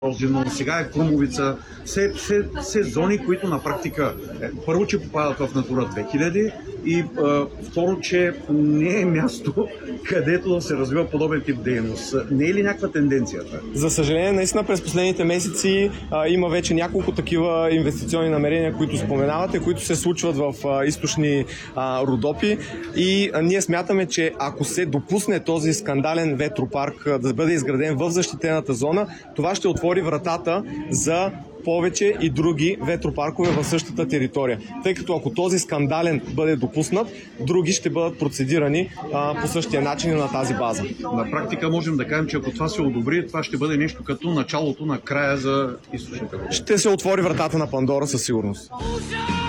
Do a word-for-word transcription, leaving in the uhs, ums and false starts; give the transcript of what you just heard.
Розино, сега е Крумовица, все, все, все зони, които на практика е, първо, че попадат в Натура две хиляди и е, второ, че не е място, където да се развива подобен тип дейност. Не е ли някаква тенденцията? За съжаление, наистина през последните месеци а, има вече няколко такива инвестиционни намерения, които споменавате, които се случват в а, източни а, Родопи и а, ние смятаме, че ако се допусне този скандален ветропарк а, да бъде изграден в защитената зона, това ще отвори вратата за повече и други ветропаркове в същата територия. Тъй като ако този скандален бъде допуснат, други ще бъдат процедирани а, по същия начин на тази база. На практика можем да кажем, че ако това се одобри, това ще бъде нещо като началото на края за източните Родопи. Ще се отвори вратата на Пандора със сигурност.